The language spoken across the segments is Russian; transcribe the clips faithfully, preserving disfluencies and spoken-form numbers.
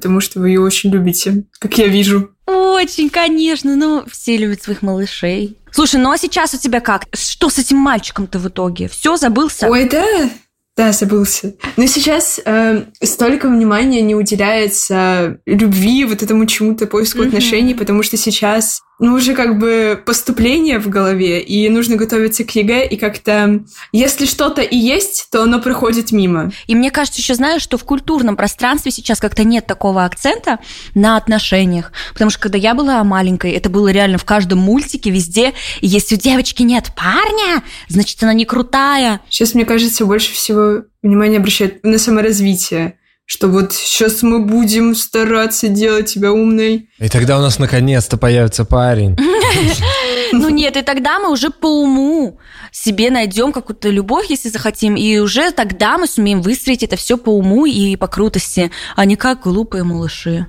потому что вы ее очень любите, как я вижу. Очень, конечно, ну, все любят своих малышей. Слушай, ну а сейчас у тебя как? Что с этим мальчиком-то в итоге? Все, забылся? Ой, да, да, забылся. Но сейчас э, столько внимания не уделяется любви, вот этому чему-то поиску mm-hmm. отношений, потому что сейчас, ну, уже как бы поступление в голове, и нужно готовиться к ЕГЭ, и как-то, если что-то и есть, то оно проходит мимо. И мне кажется, еще знаешь, что в культурном пространстве сейчас как-то нет такого акцента на отношениях, потому что когда я была маленькой, это было реально в каждом мультике, везде, и если у девочки нет парня, значит, она не крутая. Сейчас, мне кажется, больше всего внимание обращают на саморазвитие, что вот сейчас мы будем стараться делать тебя умной. И тогда у нас наконец-то появится парень. Ну нет, и тогда мы уже по уму себе найдем какую-то любовь, если захотим, и уже тогда мы сумеем выстроить это все по уму и по крутости, а не как глупые малыши.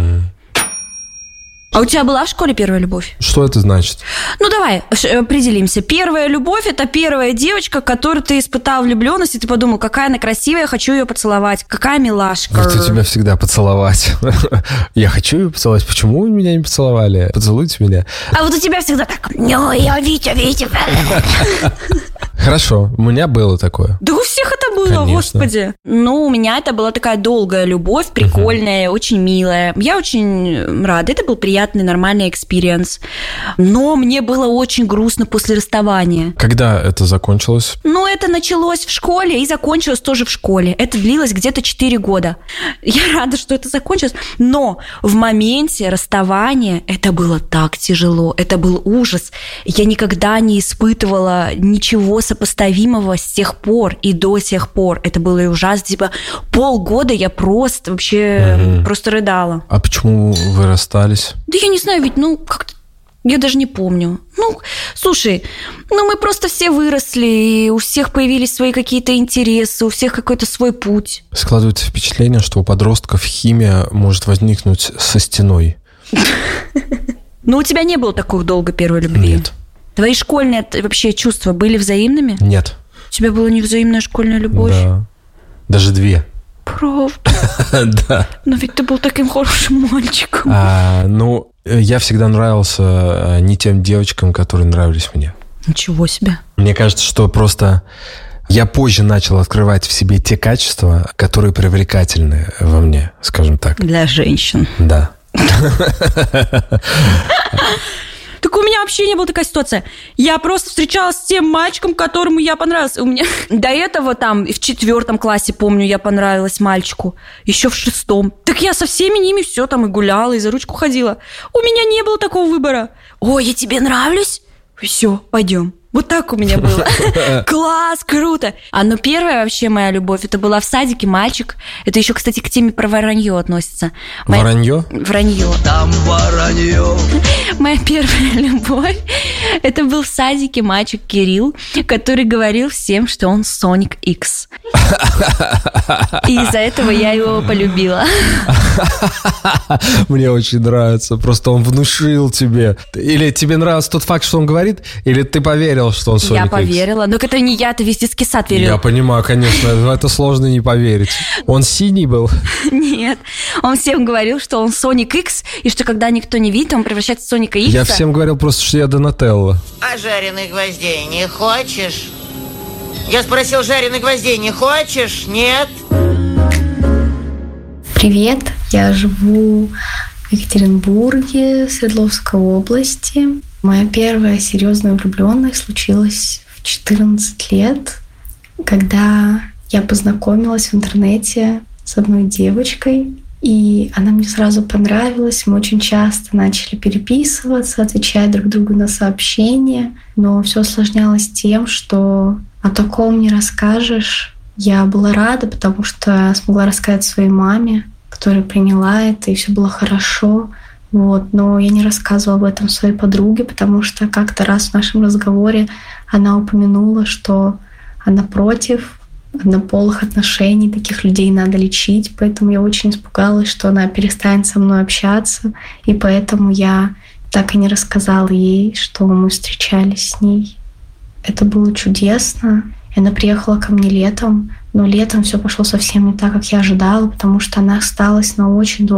А у тебя была в школе первая любовь? Что это значит? Ну, давай определимся. Первая любовь – это первая девочка, которую ты испытал влюбленность, и ты подумал, какая она красивая, я хочу ее поцеловать. Какая милашка. Вот у тебя всегда поцеловать. Я хочу ее поцеловать. Почему вы меня не поцеловали? Поцелуйте меня. А вот у тебя всегда так, ну, я Витя, Витя. Хорошо, у меня было такое. Да у всех это было, Конечно. Господи. Ну, у меня это была такая долгая любовь, прикольная, uh-huh. очень милая. Я очень рада. Это был приятный, нормальный экспириенс. Но мне было очень грустно после расставания. Когда это закончилось? Ну, это началось в школе и закончилось тоже в школе. Это длилось где-то четыре года. Я рада, что это закончилось. Но в моменте расставания это было так тяжело. Это был ужас. Я никогда не испытывала ничего сопоставимого с тех пор и до сих пор. Это было ужасно. Типа полгода я просто вообще угу. просто рыдала. А почему вы расстались? Да я не знаю, ведь, ну, как-то я даже не помню. Ну, слушай, ну мы просто все выросли, и у всех появились свои какие-то интересы, у всех какой-то свой путь. Складывается впечатление, что у подростков химия может возникнуть со стеной. Ну, у тебя не было такой долго первой любви? Нет. Твои школьные вообще чувства были взаимными? Нет. У тебя была невзаимная школьная любовь? Да. Даже две. Правда? Да. Но ведь ты был таким хорошим мальчиком. А, ну, я всегда нравился не тем девочкам, которые нравились мне. Ничего себе. Мне кажется, что просто я позже начал открывать в себе те качества, которые привлекательны во мне, скажем так. Для женщин. Да. Так у меня вообще не была такая ситуация. Я просто встречалась с тем мальчиком, которому я понравилась. У меня до этого там в четвертом классе, помню, я понравилась мальчику. Еще в шестом. Так я со всеми ними все там и гуляла, и за ручку ходила. У меня не было такого выбора. Ой, я тебе нравлюсь? Все, пойдем. Вот так у меня было. Класс, круто. А ну первая вообще моя любовь, это была в садике мальчик. Это еще, кстати, к теме про воронье относится. Моя... Воронье? Вранье. Там воронье. Моя первая любовь, это был в садике мальчик Кирилл, который говорил всем, что он Соник Икс. И из-за этого я его полюбила. Мне очень нравится. Просто он внушил тебе. Или тебе нравился тот факт, что он говорит, или ты поверил, что он Соник Икс? Я поверила. Но это не я, это весь детский сад верил. Я понимаю, конечно. В это сложно не поверить. Он синий был? Нет. Он всем говорил, что он Соник Икс, и что когда никто не видит, он превращается в Соника Икса. Я всем говорил просто, что я Донателло. А жареных гвоздей не хочешь? Я спросил, жареных гвоздей не хочешь? Нет? Привет, я живу в Екатеринбурге, Свердловской области. Моя первая серьезная влюбленность случилась в четырнадцать лет, когда я познакомилась в интернете с одной девочкой, и она мне сразу понравилась. Мы очень часто начали переписываться, отвечать друг другу на сообщения, но все осложнялось тем, что о таком не расскажешь. Я была рада, потому что смогла рассказать своей маме, которая приняла это, и все было хорошо. Вот. Но я не рассказывала об этом своей подруге, потому что как-то раз в нашем разговоре она упомянула, что она против однополых отношений, таких людей надо лечить, поэтому я очень испугалась, что она перестанет со мной общаться, и поэтому я так и не рассказала ей, что мы встречались с ней. Это было чудесно, и она приехала ко мне летом, но летом все пошло совсем не так, как я ожидала, потому что она осталась на очень долго